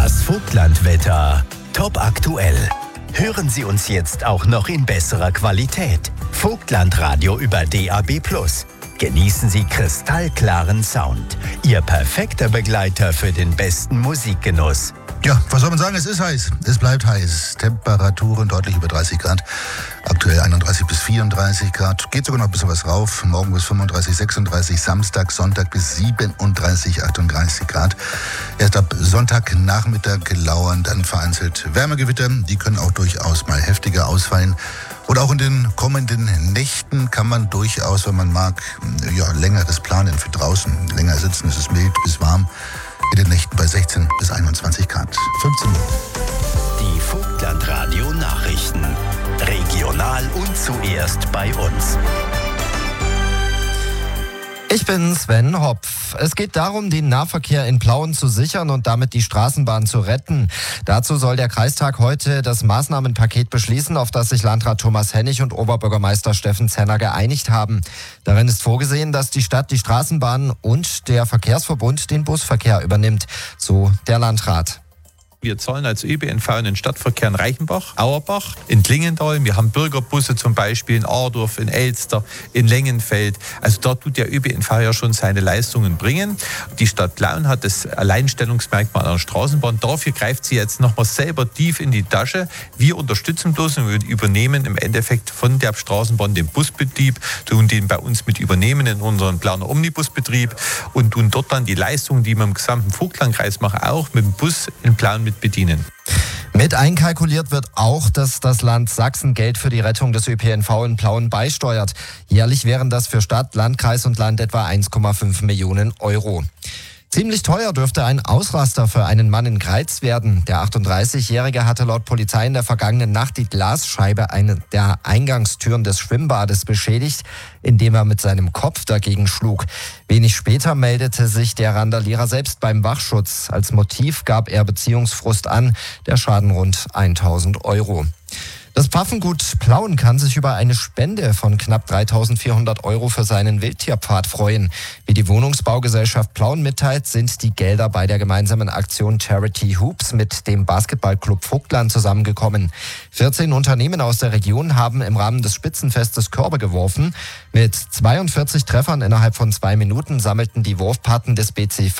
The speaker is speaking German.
Das Vogtlandwetter. Top aktuell. Hören Sie uns jetzt auch noch in besserer Qualität. Vogtlandradio über DAB+. Genießen Sie kristallklaren Sound. Ihr perfekter Begleiter für den besten Musikgenuss. Ja, was soll man sagen? Es ist heiß. Es bleibt heiß. Temperaturen deutlich über 30 Grad. Aktuell 31 bis 34 Grad. Geht sogar noch ein bisschen was rauf. Morgen bis 35, 36. Samstag, Sonntag bis 37, 38 Grad. Erst ab Sonntagnachmittag lauern dann vereinzelt Wärmegewitter. Die können auch durchaus mal heftiger ausfallen. Und auch in den kommenden Nächten kann man durchaus, wenn man mag, längeres planen für draußen. Länger sitzen, es ist mild bis warm. In den Nächten bei 16 bis 21 Grad. 15 Uhr. Die Vogtlandradio Nachrichten. Regional und zuerst bei uns. Ich bin Sven Hopf. Es geht darum, den Nahverkehr in Plauen zu sichern und damit die Straßenbahn zu retten. Dazu soll der Kreistag heute das Maßnahmenpaket beschließen, auf das sich Landrat Thomas Hennig und Oberbürgermeister Steffen Zenner geeinigt haben. Darin ist vorgesehen, dass die Stadt die Straßenbahn und der Verkehrsverbund den Busverkehr übernimmt, so der Landrat. Wir zahlen als ÖPNV in den Stadtverkehr in Reichenbach, Auerbach, in Klingendal. Wir haben Bürgerbusse zum Beispiel in Adorf, in Elster, in Lengenfeld. Also dort tut der ÖPNV ja schon seine Leistungen bringen. Die Stadt Plauen hat das Alleinstellungsmerkmal einer Straßenbahn. Dafür greift sie jetzt nochmal selber tief in die Tasche. Wir unterstützen bloß und wir übernehmen im Endeffekt von der Straßenbahn den Busbetrieb, tun den bei uns mit übernehmen in unseren Plauner Omnibusbetrieb und tun dort dann die Leistungen, die wir im gesamten Vogtlandkreis machen, auch mit dem Bus in Plauen mit bedienen. Mit einkalkuliert wird auch, dass das Land Sachsen Geld für die Rettung des ÖPNV in Plauen beisteuert. Jährlich wären das für Stadt, Landkreis und Land etwa 1,5 Millionen Euro. Ziemlich teuer dürfte ein Ausraster für einen Mann in Greiz werden. Der 38-Jährige hatte laut Polizei in der vergangenen Nacht die Glasscheibe der Eingangstüren des Schwimmbades beschädigt, indem er mit seinem Kopf dagegen schlug. Wenig später meldete sich der Randalierer selbst beim Wachschutz. Als Motiv gab er Beziehungsfrust an, der Schaden rund 1.000 Euro. Das Pfaffengut Plauen kann sich über eine Spende von knapp 3.400 Euro für seinen Wildtierpfad freuen. Wie die Wohnungsbaugesellschaft Plauen mitteilt, sind die Gelder bei der gemeinsamen Aktion Charity Hoops mit dem Basketballclub Vogtland zusammengekommen. 14 Unternehmen aus der Region haben im Rahmen des Spitzenfestes Körbe geworfen. Mit 42 Treffern innerhalb von 2 Minuten sammelten die Wurfpaten des BCV